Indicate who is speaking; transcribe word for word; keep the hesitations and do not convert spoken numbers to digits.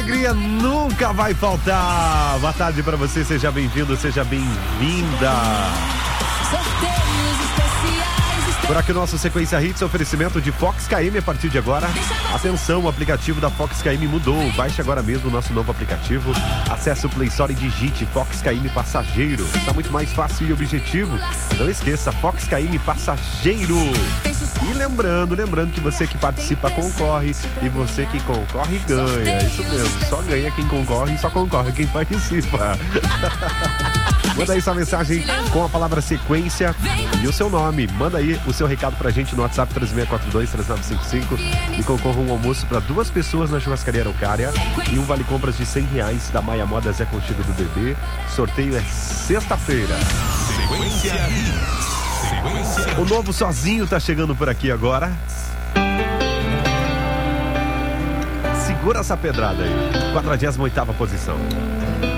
Speaker 1: alegria nunca vai faltar. Boa tarde pra você, seja bem-vindo, seja bem-vinda. Por aqui nosso Sequência Hits, oferecimento de Fox K M a partir de agora. Atenção, o aplicativo da Fox K M mudou. Baixe agora mesmo o nosso novo aplicativo. Acesse o Play Store e digite Fox K M Passageiro. Está muito mais fácil e objetivo. Não esqueça, Fox K M Passageiro. E lembrando, lembrando que você que participa concorre e você que concorre ganha. Isso mesmo, só ganha quem concorre e só concorre quem participa. Manda aí sua mensagem com a palavra sequência e o seu nome. Manda aí o seu recado pra gente no WhatsApp três seis quatro dois, três nove cinco cinco e concorra um almoço para duas pessoas na churrascaria Araucária e um vale compras de cem reais da Maia Modas é Contigo do Bebê. Sorteio é sexta-feira.
Speaker 2: Sequência Hits. Sequência.
Speaker 1: O novo sozinho tá chegando por aqui agora. Segura essa pedrada aí. quadragésima oitava posição.